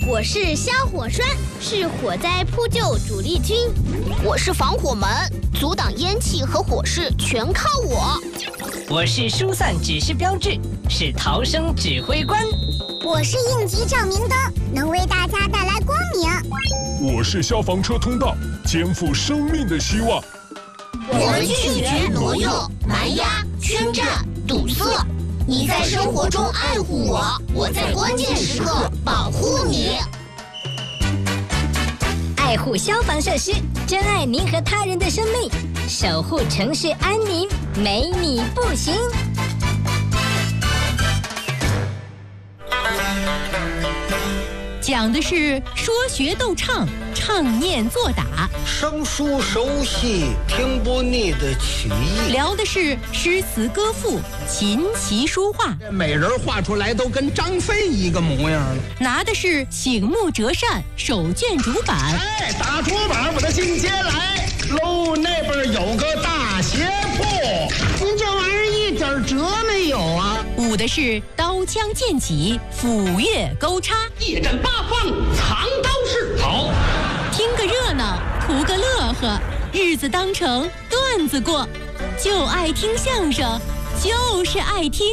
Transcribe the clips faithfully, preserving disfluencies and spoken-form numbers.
我是消火栓，是火灾扑救主力军。 我是防火门，阻挡烟气和火势全靠我。 我是疏散指示标志，是逃生指挥官。 我是应急照明灯，能为大家带来光明。 我是消防车通道，肩负生命的希望。 我们拒绝挪用、蛮压、圈占、堵塞。你在生活中爱护我，我在关键时刻保护你。 爱护消防设施，珍爱您和他人的生命，守护城市安宁，没你不行。 讲的是说学逗唱，唱念做打， 生疏熟悉，听不腻的曲艺。 聊的是诗词歌赋，琴棋书画。 每人画出来都跟张飞一个模样了。 拿的是醒目折扇，手卷主板。 哎，打竹板，我的进阶来喽！那边有个大鞋铺，您这玩意儿一点辙没有啊！ 舞的是刀枪剑戟，斧钺钩叉， 夜战八方，藏刀式。好， 听个热闹，图个乐呵，日子当成段子过，就爱听相声，就是爱听。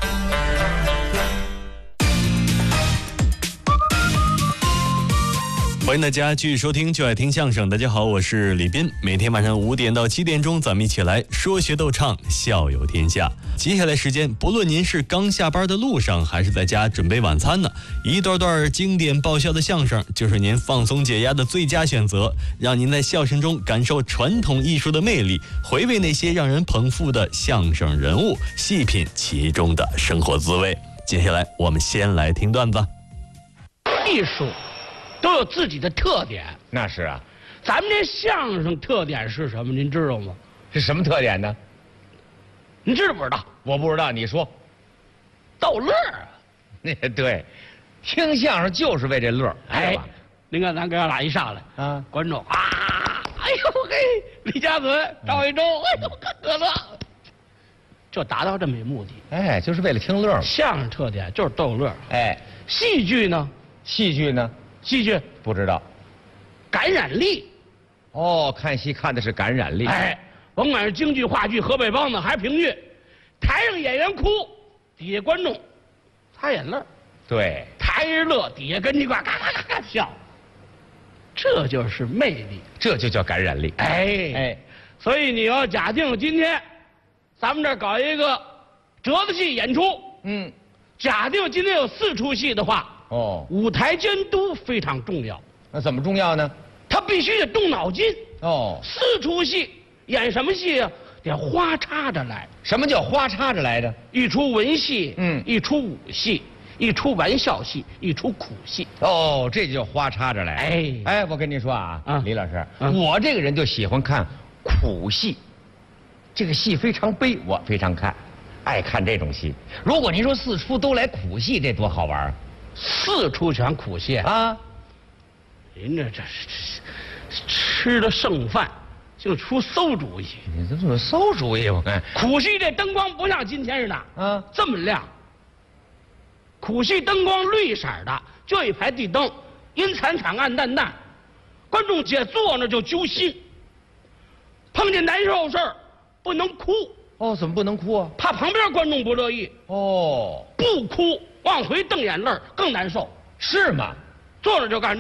欢迎大家继续收听就爱听相声。大家好，我是李斌。每天晚上五点到七点钟，咱们一起来说学逗唱，笑有天下。接下来时间，不论您是刚下班的路上，还是在家准备晚餐呢，一段段经典爆笑的相声就是您放松解压的最佳选择，让您在笑声中感受传统艺术的魅力，回味那些让人捧腹的相声人物，细品其中的生活滋味。接下来我们先来听段子。 艺术都有自己的特点。 那是啊， 咱们这相声特点是什么？您知道吗？ 是什么特点呢？ 您知道不知道？ 我不知道，你说。 逗乐儿。 对，听相声就是为这乐儿。 哎，您看咱哥俩一上来啊，观众啊，哎呦嘿，李家嘴、赵一舟，哎呦可可乐，就达到这么一目的。 哎，就是为了听乐儿。 相声特点就是逗乐儿。 哎， 戏剧呢？ 戏剧呢？ 戏剧不知道。 感染力。 哦，看戏看的是感染力。 哎，甭管是京剧、话剧、河北梆子还是评剧，台上演员哭，底下观众擦眼泪。 对， 台上乐，底下跟你呱嘎嘎嘎嘎笑，这就是魅力， 这就叫感染力。 哎哎，所以你要假定今天咱们这儿搞一个折子戏演出，嗯，假定今天有四出戏的话。哦，舞台监督非常重要。 那怎么重要呢？ 他必须得动脑筋。 哦， 四出戏演什么戏啊？得花插着来。 什么叫花插着来的？ 一出文戏，嗯，一出武戏，一出玩笑戏，一出苦戏。 哦，这就叫花插着来。哎哎，我跟你说啊，啊李老师，啊、我这个人就喜欢看苦戏，这个戏非常悲，我非常看，爱看这种戏。如果您说四出都来苦戏，这多好玩啊！ 四出全苦戏啊！您这这是吃了剩饭就出馊主意。 你这怎么馊主意？我看苦戏这灯光不像今天似的啊这么亮。苦戏灯光绿色的，就一排地灯，阴惨惨暗淡淡，观众姐坐那就揪心。碰见难受事儿不能哭。 哦，怎么不能哭啊？ 怕旁边观众不乐意。 哦， 不哭。往回瞪眼泪更难受， 是吗？ 坐着就干。